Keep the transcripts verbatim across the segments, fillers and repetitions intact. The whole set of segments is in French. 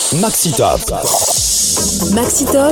Maxi Top. Maxi Top.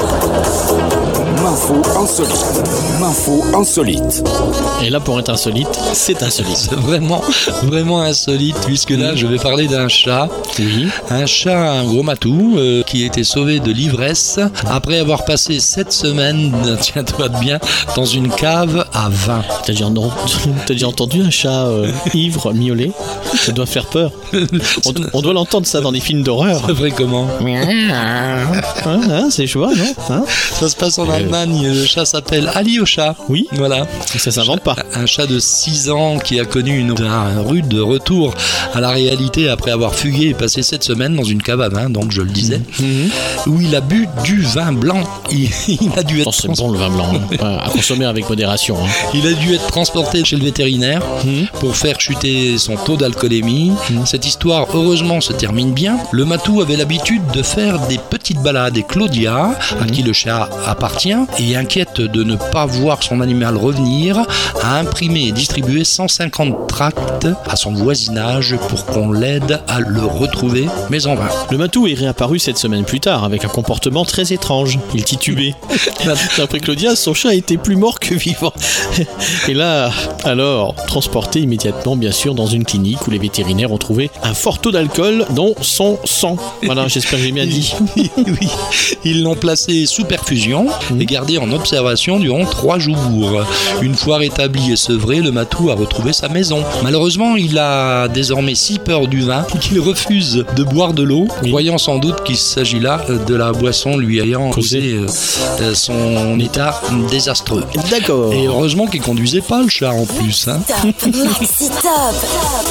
L'info insolite. L'info insolite. Et là, pour être insolite, c'est insolite. C'est vraiment, vraiment insolite, puisque là, je vais parler d'un chat. Oui. Un chat, un gros matou, euh, qui a été sauvé de l'ivresse après avoir passé sept semaines, tiens-toi bien, dans une cave à vin. T'as déjà, non, t'as déjà entendu un chat euh, ivre miauler? Ça doit faire peur. On, on doit l'entendre ça dans des films d'horreur. C'est vrai comment? Hein, hein, c'est chouette, non hein? Ça se passe en Allemagne. Le chat s'appelle Alyosha. Oui. Voilà. Ça s'invente pas. Un chat de six ans qui a connu une, un rude retour à la réalité après avoir fugué et passé sept semaines dans une cave à vin, donc je le disais, mmh. où il a bu du vin blanc. Il, il a dû être. Oh, c'est bon le vin blanc, hein. À consommer avec modération. Hein. Il a dû être transporté chez le vétérinaire mmh. pour faire chuter son taux d'alcoolémie. Mmh. Cette histoire, heureusement, se termine bien. Le matou avait l'habitude de faire des petites balades et Claudia, mmh. à qui le chat appartient, et inquiète de ne pas voir son animal revenir, a imprimé et distribué cent cinquante tracts à son voisinage pour qu'on l'aide à le retrouver, mais en vain. Le matou est réapparu cette semaine plus tard avec un comportement très étrange. Il titubait. D'après Claudia, son chat était plus mort que vivant. Et là, alors, transporté immédiatement, bien sûr, dans une clinique où les vétérinaires ont trouvé un fort taux d'alcool dans son sang. Voilà, j'espère que j'ai bien dit. Oui, ils l'ont placé sous perfusion mmh. et gardé en observation durant trois jours. Une fois rétabli et sevré, le matou a retrouvé sa maison. Malheureusement, il a désormais si peur du vin qu'il refuse de boire de l'eau, oui. croyant sans doute qu'il s'agit là de la boisson lui ayant causé euh, son état désastreux. D'accord. Et heureusement qu'il conduisait pas le chat en plus. Hein. Top, Maxi Top.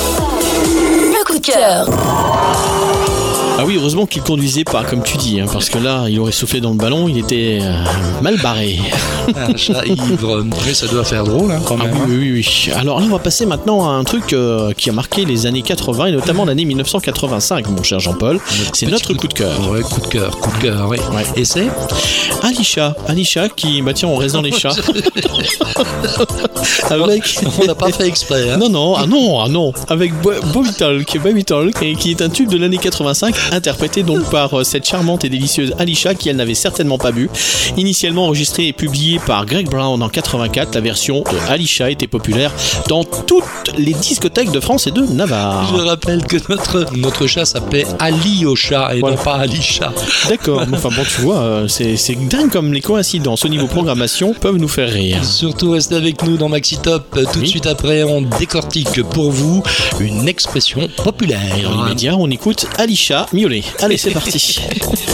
Le coup de cœur. Ah oui, heureusement qu'il conduisait pas, comme tu dis, hein, parce que là, il aurait soufflé dans le ballon, il était euh, mal barré. Un chat ivre, mais ça doit faire drôle hein, quand même. Ah oui, oui, oui, oui. Alors là, on va passer maintenant à un truc euh, qui a marqué les années quatre-vingts, et notamment l'année dix-neuf cent quatre-vingt-cinq, mon cher Jean-Paul. Notre c'est notre coup de cœur. Ouais, coup de cœur, coup de cœur, oui. Ouais. Et c'est Alyosha. Alyosha qui, bah tiens, on reste dans les chats. Avec... On n'a pas fait exprès. Hein. Non, non, ah non, ah non. Avec Bobby Talk, Baby Talk, et qui est un tube de l'année quatre-vingt-cinq, interprété donc par euh, cette charmante et délicieuse Alyosha qui elle n'avait certainement pas bu. Initialement enregistrée et publiée par Greg Brown en quatre-vingt-quatre, la version de Alyosha était populaire dans toutes les discothèques de France et de Navarre. Je rappelle que notre, notre chat s'appelait Alyosha et voilà. non pas Alyosha. D'accord, enfin bon tu vois, euh, c'est, c'est dingue comme les coïncidences au niveau programmation peuvent nous faire rire. Surtout restez avec nous dans Maxi Top. Tout oui. de suite après on décortique pour vous une expression populaire. Dans l'immédiat on écoute Alyosha miauler. Allez c'est parti.